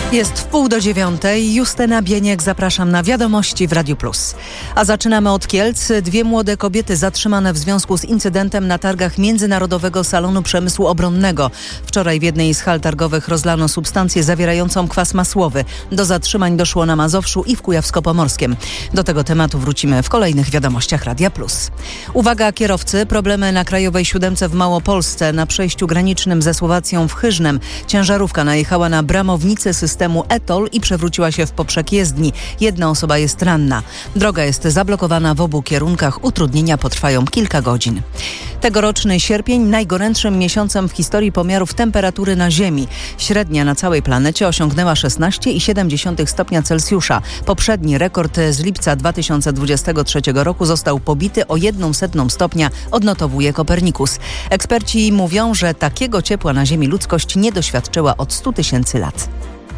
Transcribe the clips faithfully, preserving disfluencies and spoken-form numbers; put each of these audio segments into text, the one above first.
Jest w pół do dziewiątej. Justyna Bieniek, zapraszam na Wiadomości w Radiu Plus. A zaczynamy od Kielc. Dwie młode kobiety zatrzymane w związku z incydentem na targach Międzynarodowego Salonu Przemysłu Obronnego. Wczoraj w jednej z hal targowych rozlano substancję zawierającą kwas masłowy. Do zatrzymań doszło na Mazowszu i w Kujawsko-Pomorskiem. Do tego tematu wrócimy w kolejnych Wiadomościach Radia Plus. Uwaga kierowcy, problemy na Krajowej Siódemce w Małopolsce. Na przejściu granicznym ze Słowacją w Chyżnem ciężarówka najechała na bramownicę systemu e-toll i przewróciła się w poprzek jezdni. Jedna osoba jest ranna. Droga jest zablokowana w obu kierunkach. Utrudnienia potrwają kilka godzin. Tegoroczny sierpień najgorętszym miesiącem w historii pomiarów temperatury na Ziemi. Średnia na całej planecie osiągnęła szesnaście i siedem dziesiątych stopnia Celsjusza. Poprzedni rekord z lipca dwa tysiące dwudziestego trzeciego roku został pobity o jedną setną stopnia, odnotowuje Kopernikus. Eksperci mówią, że takiego ciepła na Ziemi ludzkość nie doświadczyła od stu tysięcy lat.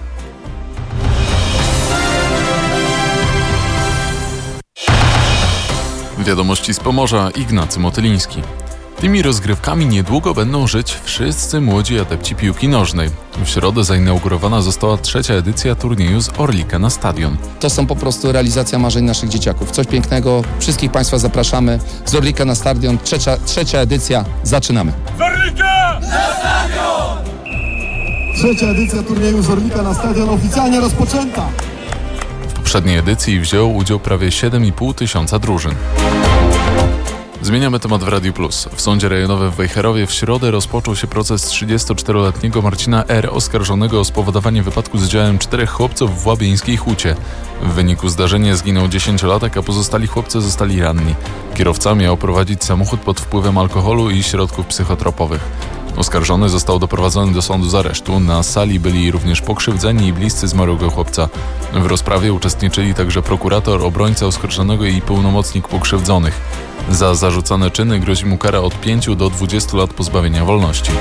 Wiadomości z Pomorza, Ignacy Motyliński. Tymi rozgrywkami niedługo będą żyć wszyscy młodzi adepci piłki nożnej. W środę zainaugurowana została trzecia edycja turnieju z Orlika na stadion. To są po prostu realizacja marzeń naszych dzieciaków. Coś pięknego. Wszystkich Państwa zapraszamy z Orlika na stadion. Trzecia, trzecia edycja. Zaczynamy. Z Orlika na stadion! Trzecia edycja turnieju z Orlika na stadion oficjalnie rozpoczęta. W poprzedniej edycji wzięło udział prawie siedem i pół tysiąca drużyn. Zmieniamy temat w Radiu Plus. W Sądzie Rejonowym w Wejherowie w środę rozpoczął się proces trzydziestoczteroletniego Marcina R., oskarżonego o spowodowanie wypadku z udziałem czterech chłopców w Łabieńskiej Hucie. W wyniku zdarzenia zginął dziesięciolatek, a pozostali chłopcy zostali ranni. Kierowca miał prowadzić samochód pod wpływem alkoholu i środków psychotropowych. Oskarżony został doprowadzony do sądu z aresztu. Na sali byli również pokrzywdzeni i bliscy zmarłego chłopca. W rozprawie uczestniczyli także prokurator, obrońca oskarżonego i pełnomocnik pokrzywdzonych. Za zarzucone czyny grozi mu kara od pięciu do dwudziestu lat pozbawienia wolności.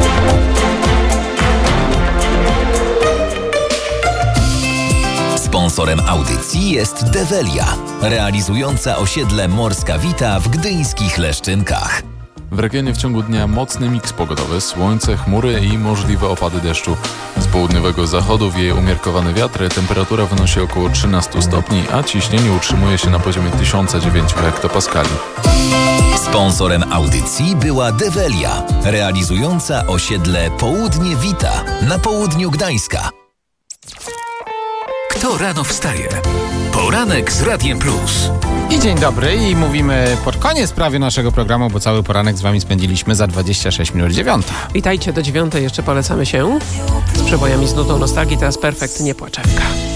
Sponsorem audycji jest Develia, realizująca osiedle Morska Wita w gdyńskich Leszczynkach. W regionie w ciągu dnia mocny miks pogodowy, słońce, chmury i możliwe opady deszczu. Z południowego zachodu wieje umiarkowany wiatr, temperatura wynosi około trzynastu stopni, a ciśnienie utrzymuje się na poziomie tysiąc dziewięć hektopaskali. Sponsorem audycji była Develia, realizująca osiedle Południe Wita na południu Gdańska. Kto rano wstaje? Poranek z Radiem Plus. I dzień dobry i mówimy pod koniec prawie naszego programu, bo cały poranek z wami spędziliśmy za dwadzieścia sześć minut dziewiąta. Witajcie do dziewiątej, jeszcze polecamy się z przebojami z nutą nostalgii, teraz Perfekt, nie płaczewka.